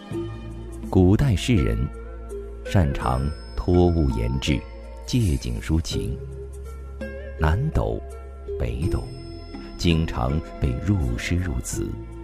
古代诗人擅长托物言志，借景抒情。南斗、北斗经常被入诗入词，